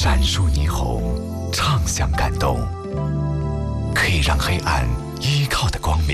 闪烁霓虹，唱响感动，可以让黑暗依靠的光明